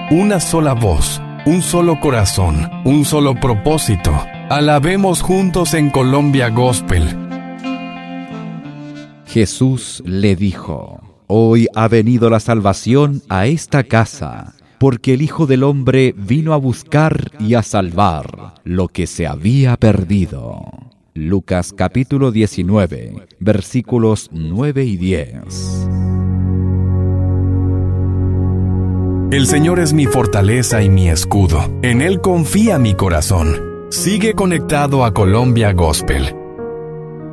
una sola voz, un solo corazón, un solo propósito. Alabemos juntos en Colombia Gospel. Jesús le dijo: Hoy ha venido la salvación a esta casa, porque el Hijo del Hombre vino a buscar y a salvar lo que se había perdido. Lucas capítulo 19, versículos 9 y 10. El Señor es mi fortaleza y mi escudo. En Él confía mi corazón. Sigue conectado a Colombia Gospel